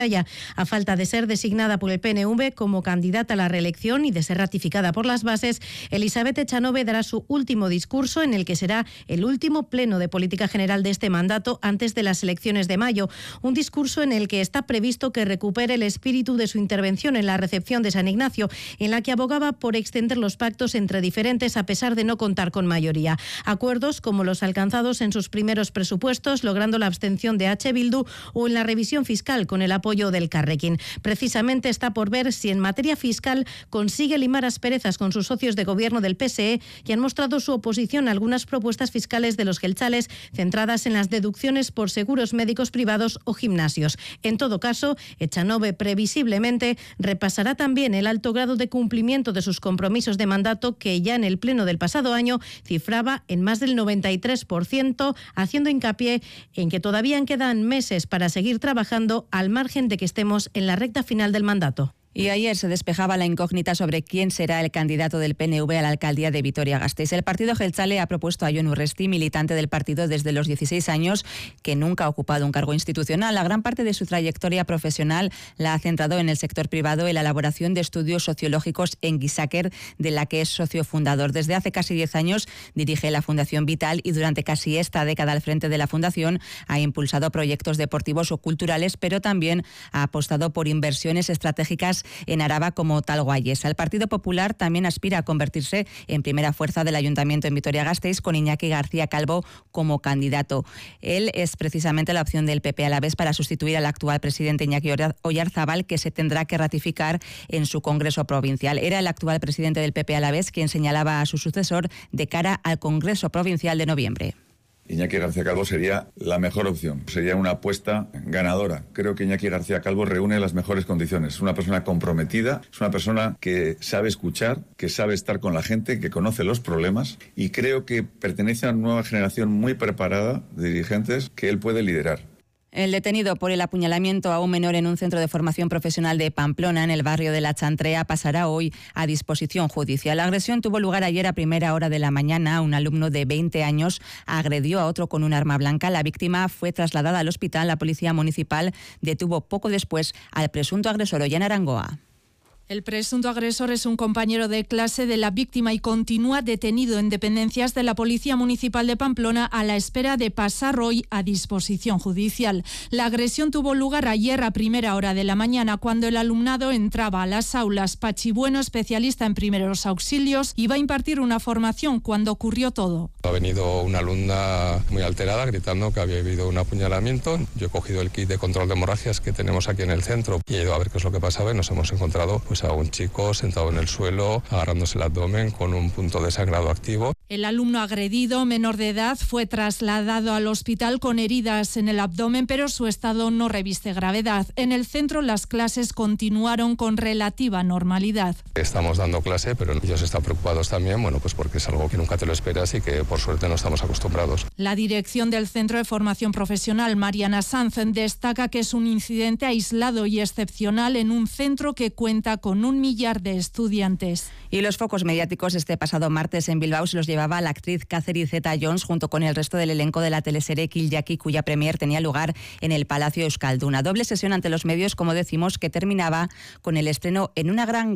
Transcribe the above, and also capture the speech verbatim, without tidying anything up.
A falta de ser designada por el P N V como candidata a la reelección y de ser ratificada por las bases, Elisabeth Echanove dará su último discurso en el que será el último pleno de política general de este mandato antes de las elecciones de mayo. Un discurso en el que está previsto que recupere el espíritu de su intervención en la recepción de San Ignacio, en la que abogaba por extender los pactos entre diferentes a pesar de no contar con mayoría. Acuerdos como los alcanzados en sus primeros presupuestos, logrando la abstención de H. Bildu, o en la revisión fiscal con el apoyo del Carrequín. Precisamente está por ver si en materia fiscal consigue limar asperezas con sus socios de gobierno del P S E, que han mostrado su oposición a algunas propuestas fiscales de los jeltzales centradas en las deducciones por seguros médicos privados o gimnasios. En todo caso, Echanove previsiblemente repasará también el alto grado de cumplimiento de sus compromisos de mandato, que ya en el pleno del pasado año cifraba en más del noventa y tres por ciento, haciendo hincapié en que todavía quedan meses para seguir trabajando al margen de que estemos en la recta final del mandato. Y ayer se despejaba la incógnita sobre quién será el candidato del P N V a la alcaldía de Vitoria-Gasteiz. El partido jeltzale ha propuesto a Jon Urresti, militante del partido desde los dieciséis años, que nunca ha ocupado un cargo institucional. La gran parte de su trayectoria profesional la ha centrado en el sector privado y la elaboración de estudios sociológicos en Gizaker, de la que es socio fundador. Desde hace casi diez años dirige la Fundación Vital y durante casi esta década al frente de la Fundación ha impulsado proyectos deportivos o culturales, pero también ha apostado por inversiones estratégicas en Araba como Talguayes. El Partido Popular también aspira a convertirse en primera fuerza del Ayuntamiento en Vitoria-Gasteiz, con Iñaki García Calvo como candidato. Él es precisamente la opción del P P Alavés para sustituir al actual presidente Iñaki Oyarzábal, que se tendrá que ratificar en su Congreso Provincial. Era el actual presidente del P P Alavés quien señalaba a su sucesor de cara al Congreso Provincial de noviembre. Iñaki García Calvo sería la mejor opción, sería una apuesta ganadora. Creo que Iñaki García Calvo reúne las mejores condiciones. Es una persona comprometida, es una persona que sabe escuchar, que sabe estar con la gente, que conoce los problemas, y creo que pertenece a una nueva generación muy preparada de dirigentes que él puede liderar. El detenido por el apuñalamiento a un menor en un centro de formación profesional de Pamplona, en el barrio de La Chantrea, pasará hoy a disposición judicial. La agresión tuvo lugar ayer a primera hora de la mañana. Un alumno de veinte años agredió a otro con un arma blanca. La víctima fue trasladada al hospital. La policía municipal detuvo poco después al presunto agresor, Ollana Arangoa. El presunto agresor es un compañero de clase de la víctima y continúa detenido en dependencias de la Policía Municipal de Pamplona a la espera de pasar hoy a disposición judicial. La agresión tuvo lugar ayer a primera hora de la mañana, cuando el alumnado entraba a las aulas. Pachi Bueno, especialista en primeros auxilios, iba a impartir una formación cuando ocurrió todo. Ha venido una alumna muy alterada gritando que había habido un apuñalamiento. Yo he cogido el kit de control de hemorragias que tenemos aquí en el centro y he ido a ver qué es lo que pasaba, y nos hemos encontrado pues a un chico sentado en el suelo, agarrándose el abdomen con un punto de sangrado activo. El alumno agredido, menor de edad, fue trasladado al hospital con heridas en el abdomen, pero su estado no reviste gravedad. En el centro las clases continuaron con relativa normalidad. Estamos dando clase, pero ellos están preocupados también, bueno, pues porque es algo que nunca te lo esperas y que por suerte no estamos acostumbrados. La dirección del Centro de Formación Profesional, Mariana Sanz, destaca que es un incidente aislado y excepcional en un centro que cuenta con con un millar de estudiantes. Y los focos mediáticos este pasado martes en Bilbao se los llevaba la actriz Catherine Zeta-Jones junto con el resto del elenco de la teleserie Kill Jackie, cuya premier tenía lugar en el Palacio Euskalduna. Doble sesión ante los medios, como decimos, que terminaba con el estreno en una gran